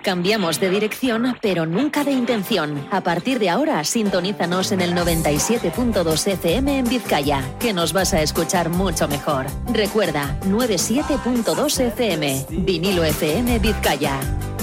Cambiamos de dirección, pero nunca de intención. A partir de ahora, sintonízanos en el 97.2 FM en Vizcaya, que nos vas a escuchar mucho mejor. Recuerda, 97.2 FM, Vinilo FM Vizcaya.